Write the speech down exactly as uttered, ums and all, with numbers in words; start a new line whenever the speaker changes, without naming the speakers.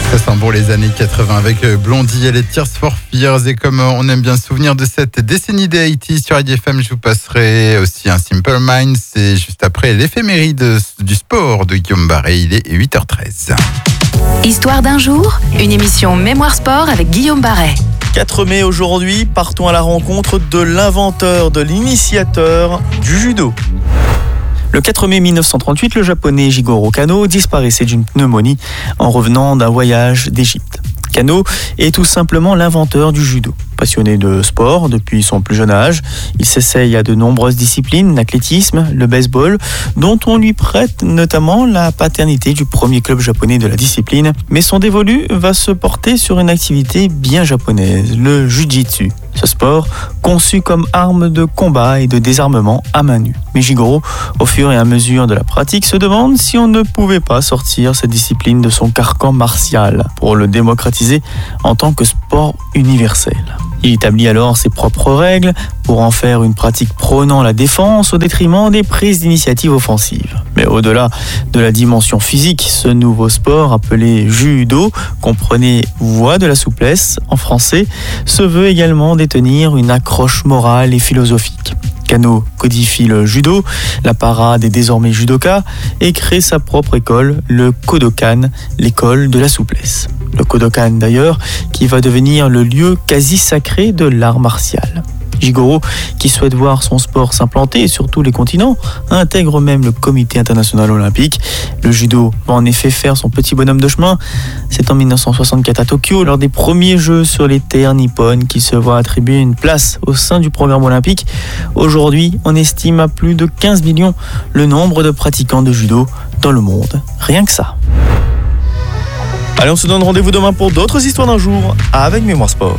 Ça sent bon les années quatre-vingts avec Blondie et les Tears for Fears. Et comme on aime bien se souvenir de cette décennie des quatre-vingt-dix sur I D F M, je vous passerai aussi un Simple Minds. C'est juste après l'éphéméride du sport de Guillaume Barret. Il est huit heures treize.
Histoire d'un jour, une émission Mémoire Sport avec Guillaume Barret.
quatre mai aujourd'hui, partons à la rencontre de l'inventeur, de l'initiateur du judo. Le quatre mai mille neuf cent trente-huit, le japonais Jigoro Kano disparaissait d'une pneumonie en revenant d'un voyage d'Égypte. Kano est tout simplement l'inventeur du judo. Passionné de sport depuis son plus jeune âge, il s'essaye à de nombreuses disciplines, l'athlétisme, le baseball, dont on lui prête notamment la paternité du premier club japonais de la discipline. Mais son dévolu va se porter sur une activité bien japonaise, le jiu-jitsu. Ce sport, conçu comme arme de combat et de désarmement à main nue. Mais Jigoro, au fur et à mesure de la pratique, se demande si on ne pouvait pas sortir cette discipline de son carcan martial pour le démocratiser en tant que sport universel. Il établit alors ses propres règles pour en faire une pratique prônant la défense au détriment des prises d'initiative offensives. Mais au-delà de la dimension physique, ce nouveau sport appelé judo, comprenez voie de la souplesse en français, se veut également détenir une accroche morale et philosophique. Kano codifie le judo, la parade est désormais judoka et crée sa propre école, le Kodokan, l'école de la souplesse. Le Kodokan d'ailleurs, qui va devenir le lieu quasi sacré de l'art martial. Jigoro, qui souhaite voir son sport s'implanter sur tous les continents, intègre même le comité international olympique. Le judo va en effet faire son petit bonhomme de chemin. C'est en mille neuf cent soixante-quatre à Tokyo, lors des premiers Jeux sur les terres nippones, qu'il se voit attribuer une place au sein du programme olympique. Aujourd'hui, on estime à plus de quinze millions le nombre de pratiquants de judo dans le monde. Rien que ça. Allez, on se donne rendez-vous demain pour d'autres histoires d'un jour avec Mémoire Sport.